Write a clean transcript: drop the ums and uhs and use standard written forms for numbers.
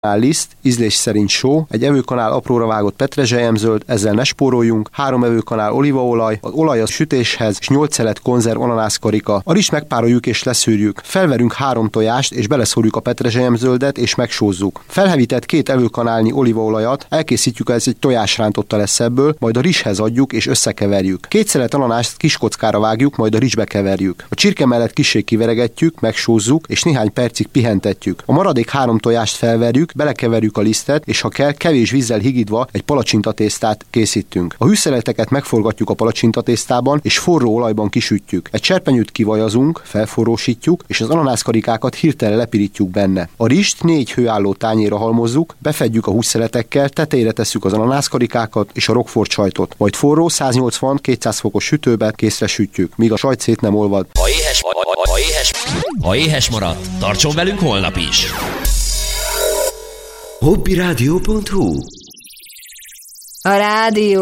liszt, ízlés szerint só, egy evőkanál apróra vágott petrezselyemzöld, ezzel ne spóroljunk, 3 evőkanál olívaolaj, az olaj a sütéshez, és 8 szelet konzerv ananászkarika. A rizst megpároljuk és leszűrjük. Felverünk 3 tojást, és beleszórjuk a petrezselyemzöldet, és megsózzuk. Felhevített 2 evőkanálnyi olívaolajat, elkészítjük, ez egy tojásrántotta lesz ebből, majd a rizshez adjuk, és összekeverjük. 2 szelet ananást kis kockára vágjuk, majd a rizsbe keverjük. A csirke mellett kissé kiveregetjük, megsózzuk, és néhány percig pihentetjük. A maradék 3 tojást felverjük, belekeverjük a lisztet, és ha kell, kevés vízzel higítva egy palacsintatésztát készítünk. A hűszeleteket megforgatjuk a palacsintatésztában, és forró olajban kisütjük. Egy cserpenyőt kivajazunk, felforrósítjuk, és az ananászkarikákat hirtelen lepirítjuk benne. A rizst 4 hőálló tányérra halmozzuk, befedjük a hússzeletekkel, tetejére tesszük az ananászkarikákat és a roquefort sajtot. Majd forró 180-200 fokos sütőbe készre sütjük, míg a sajt szét nem olvad. Ha éhes maradt, tartson velünk holnap is! Hobbiradio.hu A rádió